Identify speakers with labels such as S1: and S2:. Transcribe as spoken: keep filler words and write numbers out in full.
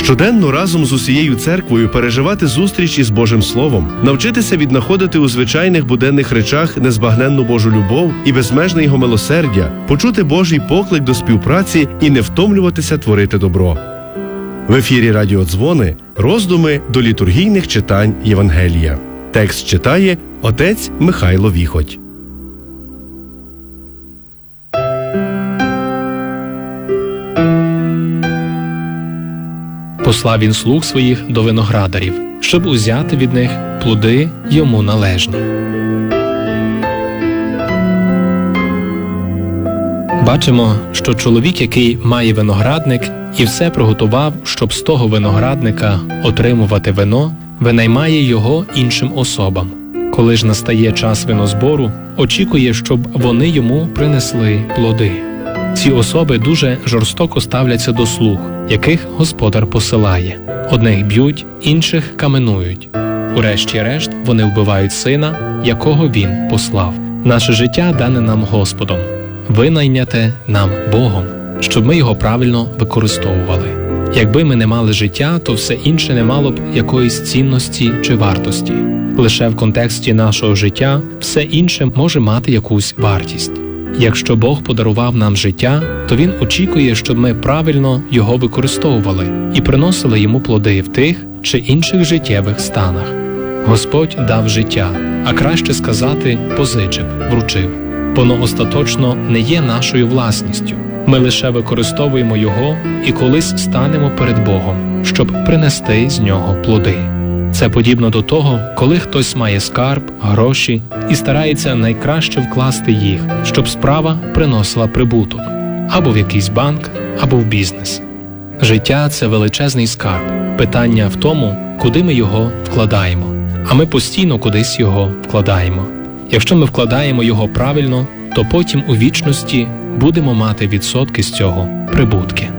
S1: Щоденно разом з усією церквою переживати зустріч із Божим Словом, навчитися віднаходити у звичайних буденних речах незбагненну Божу любов і безмежне Його милосердя, почути Божий поклик до співпраці і не втомлюватися творити добро. В ефірі Радіодзвони роздуми до літургійних читань Євангелія. Текст читає отець Михайло Віхоть.
S2: Послав він слуг своїх до виноградарів, щоб узяти від них плоди йому належні. Бачимо, що чоловік, який має виноградник і все приготував, щоб з того виноградника отримувати вино, винаймає його іншим особам. Коли ж настає час винозбору, очікує, щоб вони йому принесли плоди. Ці особи дуже жорстоко ставляться до слуг, яких господар посилає. Одних б'ють, інших каменують. Урешті-решт вони вбивають сина, якого він послав. Наше життя дане нам Господом, винайняте нам Богом, щоб ми його правильно використовували. Якби ми не мали життя, то все інше не мало б якоїсь цінності чи вартості. Лише в контексті нашого життя все інше може мати якусь вартість. Якщо Бог подарував нам життя, то Він очікує, щоб ми правильно його використовували і приносили йому плоди в тих чи інших життєвих станах. Господь дав життя, а краще сказати позичив, вручив. Воно остаточно не є нашою власністю. Ми лише використовуємо його і колись станемо перед Богом, щоб принести з нього плоди. Це подібно до того, коли хтось має скарб, гроші і старається найкраще вкласти їх, щоб справа приносила прибуток або в якийсь банк, або в бізнес. Життя – це величезний скарб. Питання в тому, куди ми його вкладаємо. А ми постійно кудись його вкладаємо. Якщо ми вкладаємо його правильно, то потім у вічності будемо мати відсотки з цього прибутки.